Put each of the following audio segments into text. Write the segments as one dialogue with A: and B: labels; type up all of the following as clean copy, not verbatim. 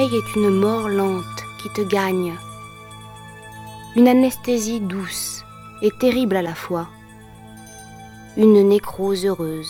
A: sommeil est une mort lente qui te gagne, une anesthésie douce et terrible à la fois, une nécrose heureuse.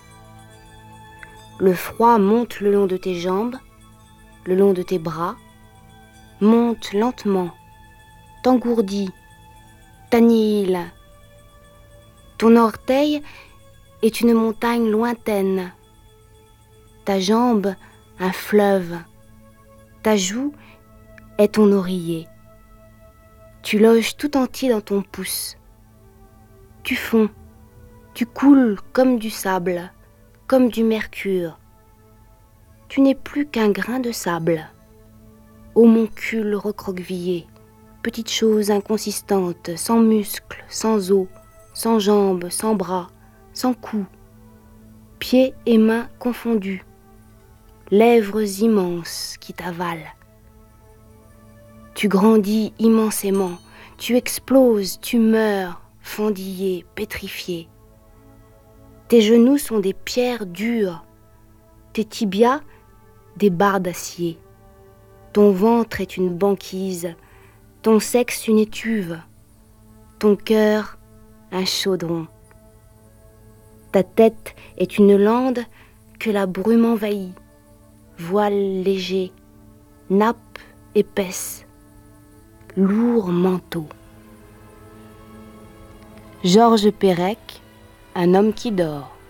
A: Le froid monte le long de tes jambes, le long de tes bras, monte lentement, t'engourdit, t'annihile. Ton orteil est une montagne lointaine, ta jambe un fleuve, ta joue est ton oreiller. Tu loges tout entier dans ton pouce. Tu fonds, tu coules comme du sable, comme du mercure. Tu n'es plus qu'un grain de sable, homoncule recroquevillé, petite chose inconsistante, sans muscles, sans os, sans jambes, sans bras, sans cou, pieds et mains confondus, lèvres immenses qui t'avalent. Tu grandis immensément, tu exploses, tu meurs, fendillé, pétrifié. Tes genoux sont des pierres dures, tes tibias des barres d'acier. Ton ventre est une banquise, ton sexe une étuve, ton cœur un chaudron. Ta tête est une lande que la brume envahit, voile léger, nappe épaisse, lourd manteau. Georges Perec, Un homme qui dort.